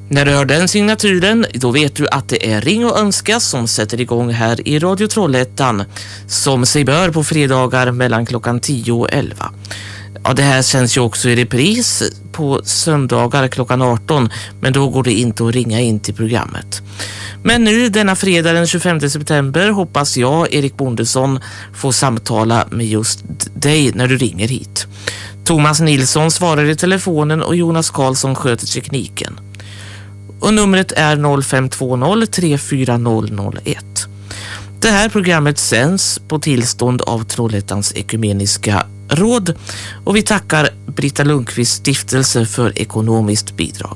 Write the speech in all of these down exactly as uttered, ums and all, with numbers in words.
När du hör den signaturen, då vet du att det är Ring och önska som sätter igång här i Radio Trollhättan, som sig bör på fredagar mellan klockan tio och elva. Ja, det här känns ju också i repris på söndagar klockan arton, men då går det inte att ringa in till programmet. Men nu denna fredag den tjugofemte september hoppas jag, Erik Bondesson, få samtala med just dig när du ringer hit. Thomas Nilsson svarar i telefonen och Jonas Karlsson sköter tekniken. Och numret är noll fem två noll tre fyra noll noll ett. Det här programmet sänds på tillstånd av Trollhättans ekumeniska råd och vi tackar Britta Lundqvist stiftelse för ekonomiskt bidrag.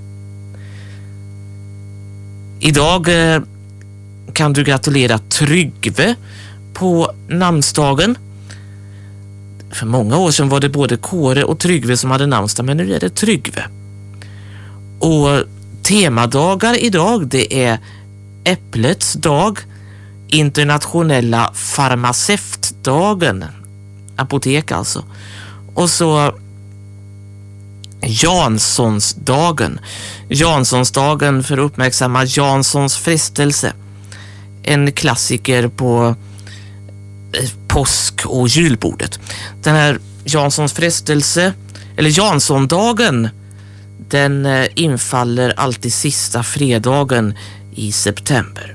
Idag eh, kan du gratulera Tryggve på namnsdagen. För många år sedan var det både Kåre och Tryggve som hade namnsdag, men nu är det Tryggve. Och temadagar idag, det är Äpplets dag, internationella farmaceutdagen, apotek alltså. Och så Janssonsdagen. Janssonsdagen för att uppmärksamma Janssons frestelse. En klassiker på påsk- och julbordet. Den här Janssons frestelse, eller Janssondagen, den infaller alltid sista fredagen i september.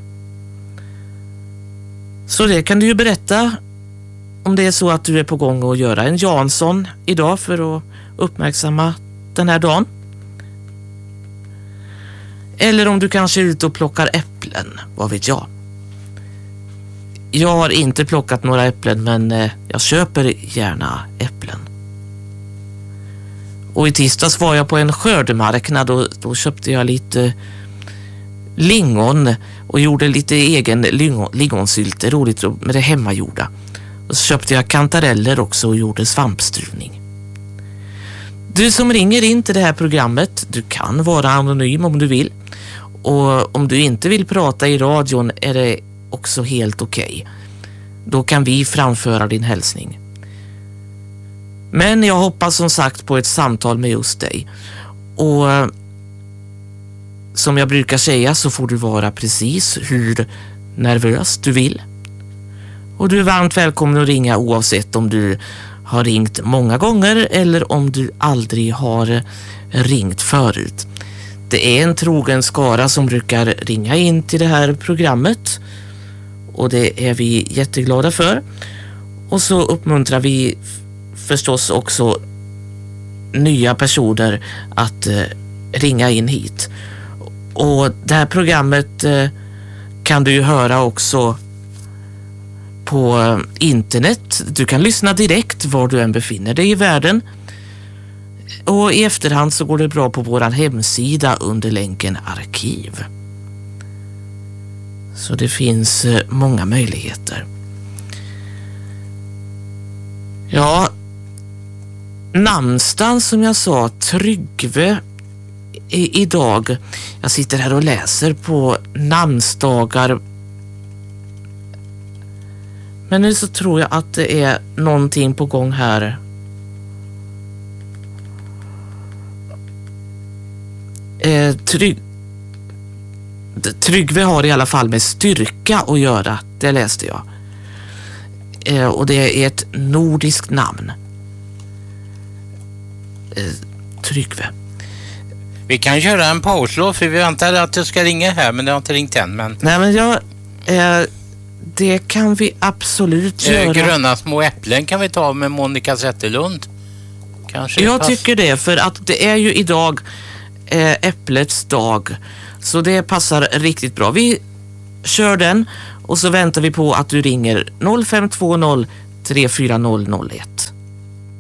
Så det kan du ju berätta om det är så att du är på gång att göra en Jansson idag för att uppmärksamma den här dagen. Eller om du kanske är ute och plockar äpplen, vad vet jag. Jag har inte plockat några äpplen, men jag köper gärna äpplen. Och i tisdags var jag på en skördemarknad och då köpte jag lite lingon och gjorde lite egen lingon, lingonsylt. Det är roligt med det hemmagjorda. Och så köpte jag kantareller också och gjorde svampstruvning. Du som ringer in till det här programmet, du kan vara anonym om du vill. Och om du inte vill prata i radion är det också helt okej. Okay. Då kan vi framföra din hälsning. Men jag hoppas som sagt på ett samtal med just dig. Och som jag brukar säga så får du vara precis hur nervös du vill. Och du är varmt välkommen att ringa oavsett om du har ringt många gånger eller om du aldrig har ringt förut. Det är en trogen skara som brukar ringa in till det här programmet och det är vi jätteglada för. Och så uppmuntrar vi förstås också nya personer att eh, ringa in hit. Och det här programmet eh, kan du ju höra också på eh, internet. Du kan lyssna direkt var du än befinner dig i världen. Och i efterhand så går det bra på våran hemsida under länken arkiv. Så det finns eh, många möjligheter. Ja, namnsdagen som jag sa, Tryggve i, idag. Jag sitter här och läser på namnsdagar. Men nu så tror jag att det är någonting på gång här. Eh, Tryg, Tryggve har i alla fall med styrka att göra, det läste jag. Eh, och det är ett nordiskt namn. Eh, Tryggve. Vi kan köra en pauslåt för vi väntar att det ska ringa här, men det har inte ringt än. Men... Nej, men jag... Eh, det kan vi absolut eh, göra. Gröna små äpplen kan vi ta med Monica Zetterlund. Kanske jag pass. tycker det, för att det är ju idag eh, äpplets dag. Så det passar riktigt bra. Vi kör den och så väntar vi på att du ringer noll fem två noll tre fyra noll noll ett.